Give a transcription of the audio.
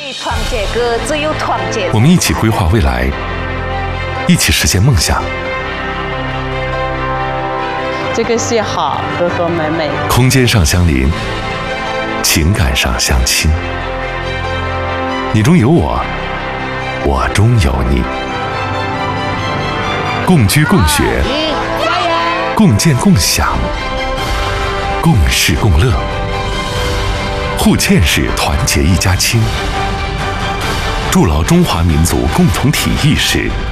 团结歌，只有团结。 我们一起规划未来，一起实现梦想。 这个戏好，和和美美。 空间上相邻，情感上相亲。你中有我，我中有你。共居共学，共建共享，共事共乐。沪堑市团结一家亲，筑牢中华民族共同体意识，